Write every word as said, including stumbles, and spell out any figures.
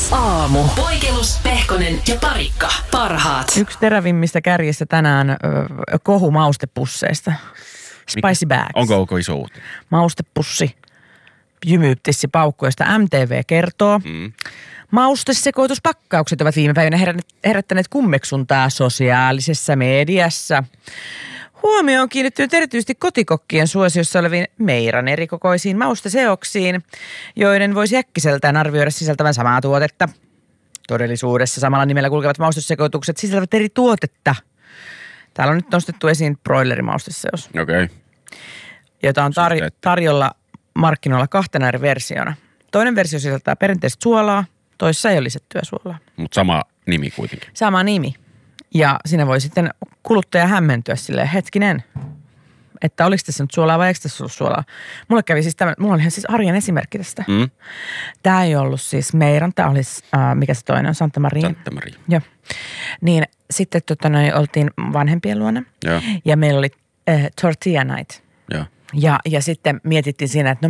Aamu. Poikelus, Pehkonen ja Parikka. Parhaat. Yksi terävimmistä kärjistä tänään ö, kohu maustepusseista. Spicy bags. Onko onko iso uutinen? Maustepussi. Jymyyttissi paukku, josta M T V kertoo. Mm. Maustesekoituspakkaukset ovat viime päivinä herättäneet kummeksuntaa sosiaalisessa mediassa. Huomio on kiinnittynyt erityisesti kotikokkien suosiossa oleviin Meiran erikokoisiin mausteseoksiin, joiden voisi äkkiseltään arvioida sisältävän samaa tuotetta. Todellisuudessa samalla nimellä kulkevat maustesekoitukset sisältävät eri tuotetta. Täällä on nyt nostettu esiin broilerimausteseos, Okei. Okay. jota on tar- tarjolla markkinoilla kahtena eri versiona. Toinen versio sisältää perinteistä suolaa, toissa ei ole lisättyä suolaa. Mutta sama nimi kuitenkin. Sama nimi. Ja siinä voi sitten kuluttaja hämmentyä silleen, hetkinen, että oliko tässä nyt suolaa vai eikö tässä ollut suolaa. Mulle kävi siis tämä, mulla oli ihan siis arjen esimerkki tästä. Mm. Tämä ei ollut siis Meiran, tämä olisi, äh, mikä se toinen on, Santa Maria. Santa Maria. Joo. Niin sitten tota, noi, oltiin vanhempien luona Joo. ja meillä oli äh, tortilla night. Joo. Ja, ja sitten mietittiin siinä, että no